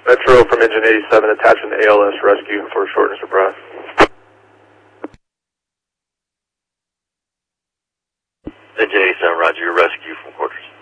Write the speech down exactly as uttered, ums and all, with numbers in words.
Metro from engine eighty-seven, attaching the A L S rescue for shortness of breath. Engine eighty-seven, roger, your rescue from quarters.